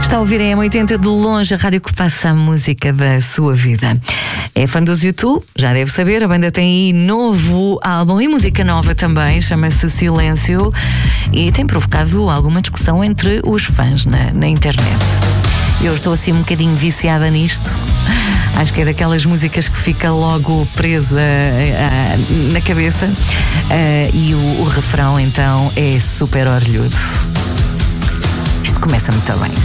Está a ouvir a M80 de longe, a rádio que passa a música da sua vida. É fã dos YouTube, já deve saber, a banda tem aí novo álbum e música nova também, chama-se Silêncio, e tem provocado alguma discussão entre os fãs na internet. Eu estou assim um bocadinho viciada nisto. Acho que é daquelas músicas que fica logo presa na cabeça. E o refrão então é super orlhudo. Isto começa muito bem.